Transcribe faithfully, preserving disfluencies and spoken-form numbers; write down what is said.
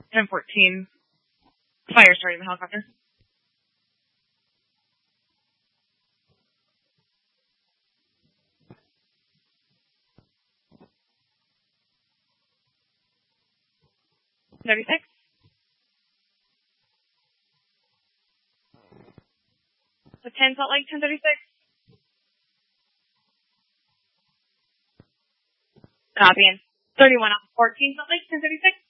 ten fourteen. Fire starting the helicopter. thirty-six. So ten Salt Lake, ten thirty-six. Copy. thirty-one off fourteen Salt Lake, ten thirty-six.